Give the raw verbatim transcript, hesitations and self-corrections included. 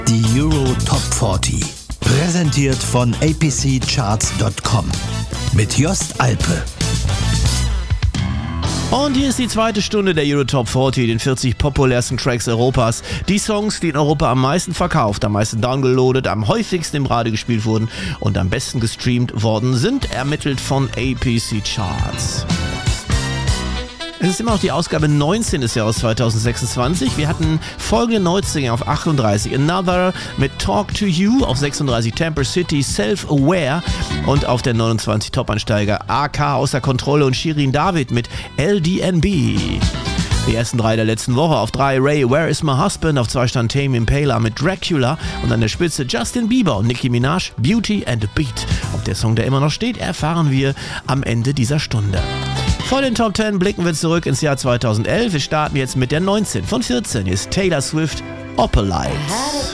Die Euro Top vierzig. Präsentiert von a p c charts punkt com. Mit Jost Alpe. Und hier ist die zweite Stunde der Euro Top vierzig, den vierzig populärsten Tracks Europas. Die Songs, die in Europa am meisten verkauft, am meisten downgeloadet, am häufigsten im Radio gespielt wurden und am besten gestreamt worden sind, ermittelt von A P C Charts. Es ist immer noch die Ausgabe neunzehn des Jahres zweitausendsechsundzwanzig. Wir hatten folgende Neuzlinge auf achtunddreißig. Another mit Talk to You, auf sechsunddreißig Temper City, Self-Aware und auf der neunundzwanzig Top-Ansteiger A K außer Kontrolle und Shirin David mit L D N B. Die ersten drei der letzten Woche. Auf drei Ray, Where is my husband? Auf zwei stand Tame Impala mit Dracula und an der Spitze Justin Bieber und Nicki Minaj, Beauty and the Beat. Ob der Song da immer noch steht, erfahren wir am Ende dieser Stunde. Vor den Top zehn blicken wir zurück ins Jahr zweitausendelf. Wir starten jetzt mit der neunzehn. Von vierzehn ist Taylor Swift, Opalite.